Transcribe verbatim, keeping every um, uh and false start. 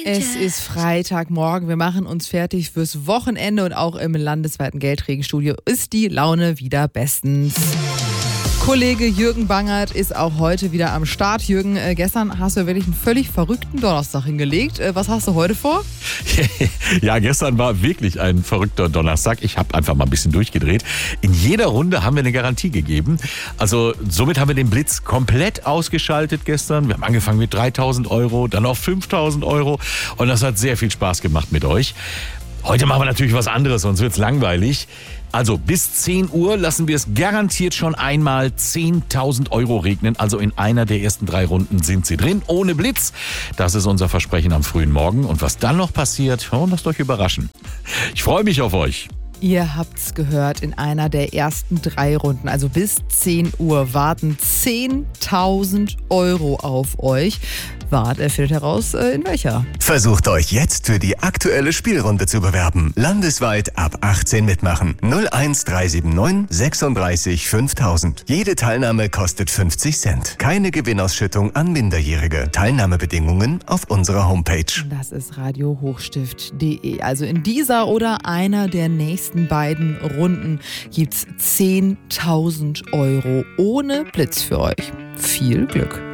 Es ist Freitagmorgen, wir machen uns fertig fürs Wochenende und auch im landesweiten Geldregenstudio ist die Laune wieder bestens. Kollege Jürgen Bangert ist auch heute wieder am Start. Jürgen, äh, gestern hast du wirklich einen völlig verrückten Donnerstag hingelegt. Äh, was hast du heute vor? Ja, gestern war wirklich ein verrückter Donnerstag. Ich habe einfach mal ein bisschen durchgedreht. In jeder Runde haben wir eine Garantie gegeben. Also somit haben wir den Blitz komplett ausgeschaltet gestern. Wir haben angefangen mit dreitausend Euro, dann auf fünftausend Euro. Und das hat sehr viel Spaß gemacht mit euch. Heute machen wir natürlich was anderes, sonst wird's langweilig. Also bis zehn Uhr lassen wir es garantiert schon einmal zehntausend Euro regnen. Also in einer der ersten drei Runden sind sie drin, ohne Blitz. Das ist unser Versprechen am frühen Morgen. Und was dann noch passiert, oh, lasst euch überraschen. Ich freue mich auf euch. Ihr habt's gehört, in einer der ersten drei Runden, also bis zehn Uhr, warten zehntausend Euro auf euch. Wart, er findet heraus, in welcher. Versucht euch jetzt für die aktuelle Spielrunde zu bewerben. Landesweit ab achtzehn mitmachen. null eins drei sieben neun sechsunddreißig fünftausend. Jede Teilnahme kostet fünfzig Cent. Keine Gewinnausschüttung an Minderjährige. Teilnahmebedingungen auf unserer Homepage. Das ist radio hochstift punkt de. Also in dieser oder einer der nächsten beiden Runden gibt's zehntausend Euro ohne Blitz für euch. Viel Glück.